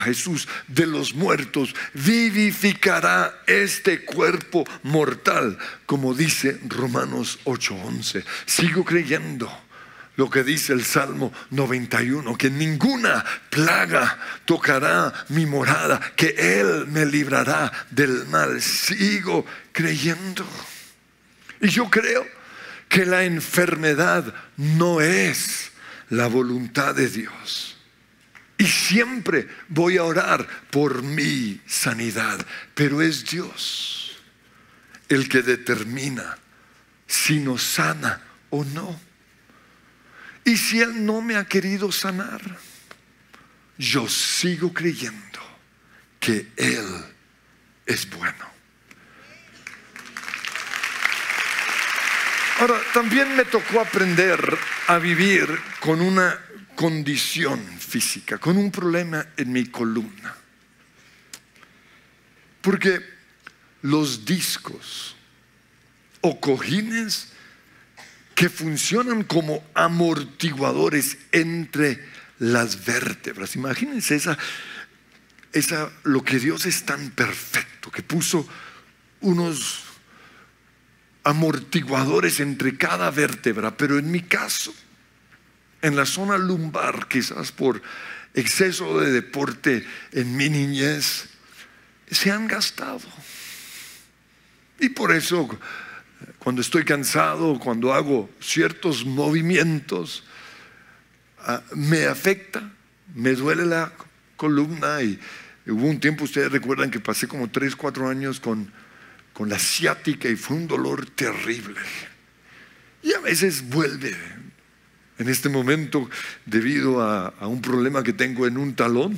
Jesús de los muertos, vivificará este cuerpo mortal, como dice Romanos 8:11. Sigo creyendo lo que dice el Salmo 91, que ninguna plaga tocará mi morada, que Él me librará del mal. Sigo creyendo. Y yo creo que la enfermedad no es la voluntad de Dios. Y siempre voy a orar por mi sanidad. Pero es Dios el que determina si nos sana o no. Y si Él no me ha querido sanar, yo sigo creyendo que Él es bueno. Ahora, también me tocó aprender a vivir con una condición física, con un problema en mi columna. Porque los discos o cojines que funcionan como amortiguadores entre las vértebras. Imagínense lo que Dios es tan perfecto, que puso unos amortiguadores entre cada vértebra. Pero en mi caso, en la zona lumbar, quizás por exceso de deporte en mi niñez, se han gastado. Y por eso, cuando estoy cansado, cuando hago ciertos movimientos, me afecta, me duele la columna. Y hubo un tiempo, ustedes recuerdan que pasé como 3-4 años con la ciática y fue un dolor terrible. Y a veces vuelve. En este momento, debido a un problema que tengo en un talón,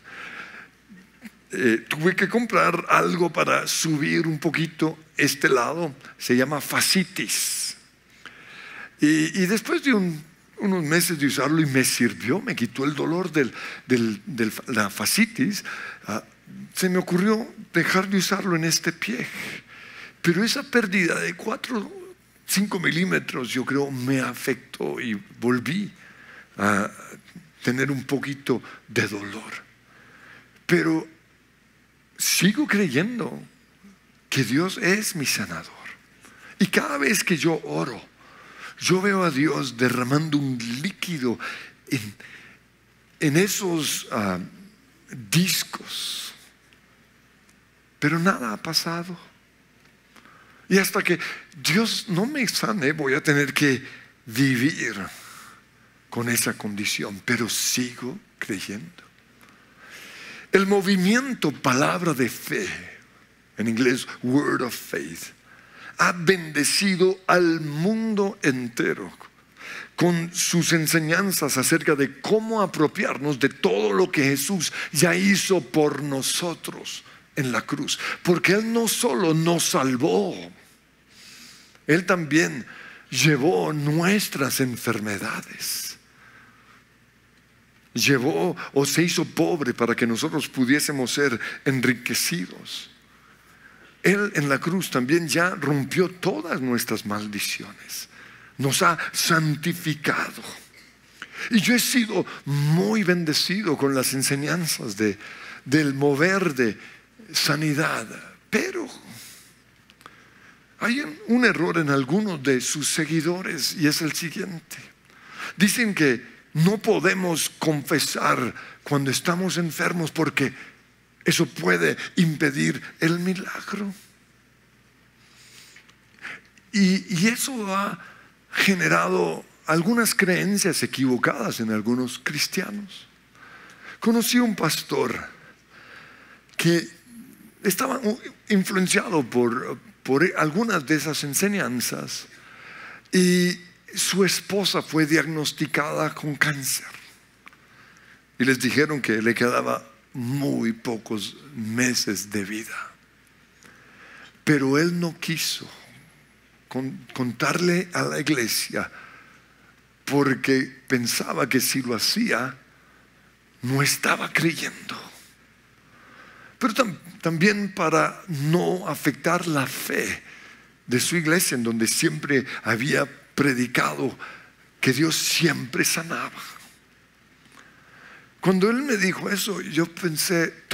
tuve que comprar algo para subir un poquito este lado. Se llama fascitis. Y después de unos meses de usarlo, y me sirvió, me quitó el dolor de la fascitis, se me ocurrió dejar de usarlo en este pie. Pero esa pérdida de 5 milímetros, yo creo, me afectó y volví a tener un poquito de dolor. Pero sigo creyendo que Dios es mi sanador. Y cada vez que yo oro, yo veo a Dios derramando un líquido en esos discos. Pero nada ha pasado. Y hasta que Dios no me sane, voy a tener que vivir con esa condición. Pero sigo creyendo. El movimiento palabra de fe, en inglés word of faith, ha bendecido al mundo entero con sus enseñanzas acerca de cómo apropiarnos de todo lo que Jesús ya hizo por nosotros en la cruz. Porque Él no solo nos salvó, Él también llevó nuestras enfermedades. Llevó o se hizo pobre para que nosotros pudiésemos ser enriquecidos. Él en la cruz también ya rompió todas nuestras maldiciones. Nos ha santificado. Y yo he sido muy bendecido con las enseñanzas del mover de sanidad. Pero hay un error en algunos de sus seguidores, y es el siguiente. Dicen que no podemos confesar cuando estamos enfermos porque eso puede impedir el milagro. Y eso ha generado algunas creencias equivocadas en algunos cristianos. Conocí un pastor que estaba influenciado por algunas de esas enseñanzas, y su esposa fue diagnosticada con cáncer. Y les dijeron que le quedaba muy pocos meses de vida. Pero él no quiso contarle a la iglesia, porque pensaba que si lo hacía, no estaba creyendo. Pero también para no afectar la fe de su iglesia, en donde siempre había predicado que Dios siempre sanaba. Cuando él me dijo eso, yo pensé,